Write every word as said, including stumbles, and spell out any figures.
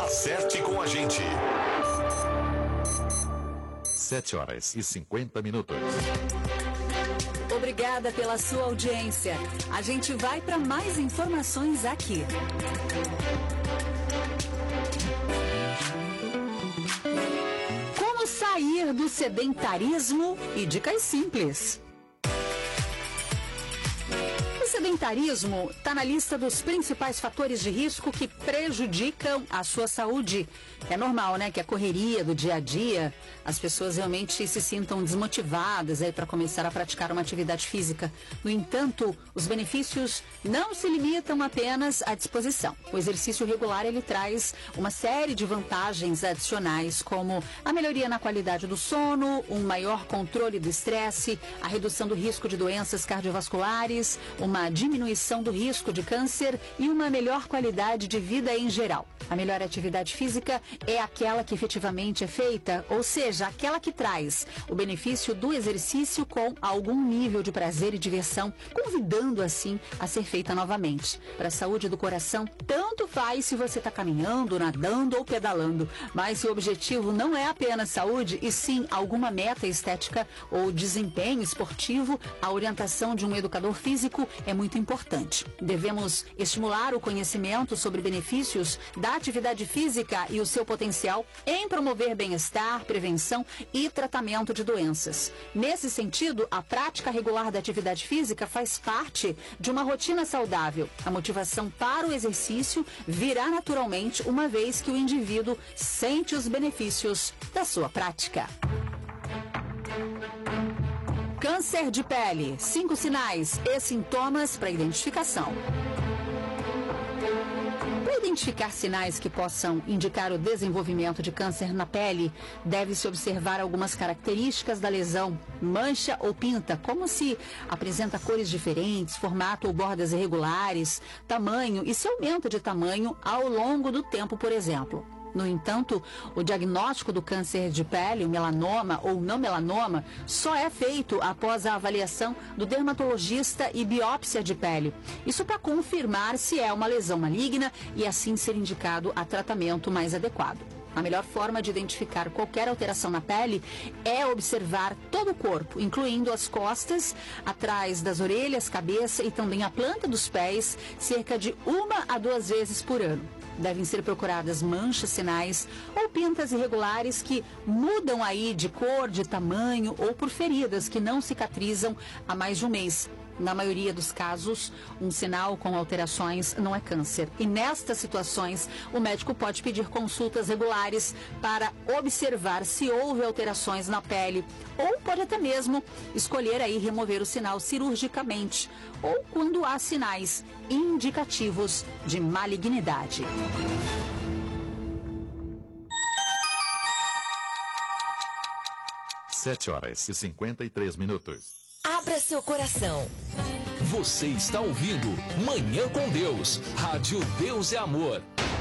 Acerte com a gente. sete horas e cinquenta minutos. Obrigada pela sua audiência. A gente vai para mais informações aqui. Como sair do sedentarismo e dicas simples. O sedentarismo está na lista dos principais fatores de risco que prejudicam a sua saúde. É normal, né, que a correria do dia a dia, as pessoas realmente se sintam desmotivadas aí para começar a praticar uma atividade física. No entanto, os benefícios não se limitam apenas à disposição. O exercício regular, ele traz uma série de vantagens adicionais, como a melhoria na qualidade do sono, um maior controle do estresse, a redução do risco de doenças cardiovasculares, uma diminuição do risco de câncer e uma melhor qualidade de vida em geral. A melhor atividade física é aquela que efetivamente é feita, ou seja, aquela que traz o benefício do exercício com algum nível de prazer e diversão, convidando assim a ser feita novamente. Para a saúde do coração, tanto faz se você está caminhando, nadando ou pedalando, mas se o objetivo não é apenas saúde, e sim alguma meta estética ou desempenho esportivo, a orientação de um educador físico é muito importante. Devemos estimular o conhecimento sobre benefícios da atividade física e o seu potencial em promover bem-estar, prevenção e tratamento de doenças. Nesse sentido, a prática regular da atividade física faz parte de uma rotina saudável. A motivação para o exercício virá naturalmente uma vez que o indivíduo sente os benefícios da sua prática. Câncer de pele. Cinco sinais e sintomas para identificação. Para identificar sinais que possam indicar o desenvolvimento de câncer na pele, deve-se observar algumas características da lesão, mancha ou pinta, como se apresenta cores diferentes, formato ou bordas irregulares, tamanho e se aumenta de tamanho ao longo do tempo, por exemplo. No entanto, o diagnóstico do câncer de pele, o melanoma ou não melanoma, só é feito após a avaliação do dermatologista e biópsia de pele. Isso para confirmar se é uma lesão maligna e assim ser indicado a tratamento mais adequado. A melhor forma de identificar qualquer alteração na pele é observar todo o corpo, incluindo as costas, atrás das orelhas, cabeça e também a planta dos pés, cerca de uma a duas vezes por ano. Devem ser procuradas manchas, sinais ou pintas irregulares que mudam aí de cor, de tamanho ou por feridas que não cicatrizam há mais de um mês. Na maioria dos casos, um sinal com alterações não é câncer. E nestas situações, o médico pode pedir consultas regulares para observar se houve alterações na pele, ou pode até mesmo escolher aí remover o sinal cirurgicamente, ou quando há sinais indicativos de malignidade. sete horas e cinquenta e três minutos. Abra seu coração. Você está ouvindo Manhã com Deus. Rádio Deus é Amor.